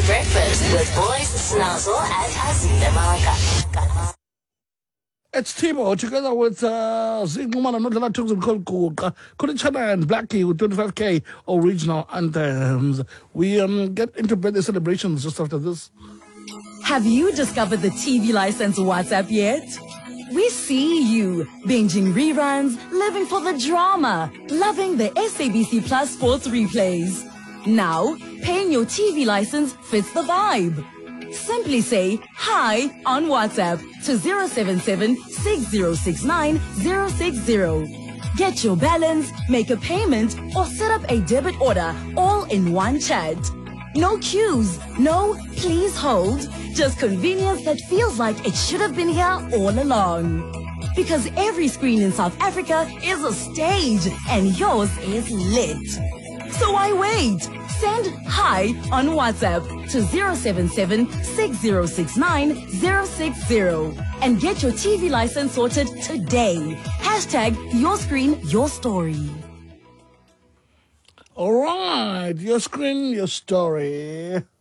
Breakfast with Boys Snazzle and Azita Malaka. It's Timo together with Zingumana Nodala Tugs and Kolkuka, Kulichana and Blackie with 25K original anthems. We get into birthday celebrations just after this. Have you discovered the TV license WhatsApp yet? We see you binging reruns, living for the drama, loving the SABC Plus Sports replays. Now, paying your TV license fits the vibe. Simply say hi on WhatsApp to 077-6069-060. Get your balance, make a payment, or set up a debit order all in one chat. No queues, no please hold, just convenience that feels like it should have been here all along. Because every screen in South Africa is a stage and yours is lit. So why wait? Send hi on WhatsApp to 077-6069-060 and get your TV license sorted today. Hashtag your screen, your story. All right, your screen, your story.